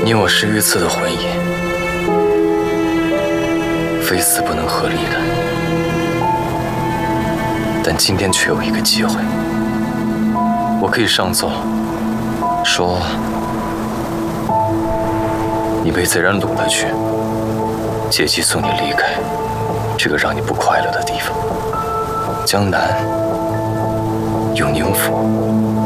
你我10余次的婚姻，非死不能合离的。但今天却有一个机会，我可以上奏，说你被贼人掳了去，借机送你离开这个让你不快乐的地方。江南有宁府，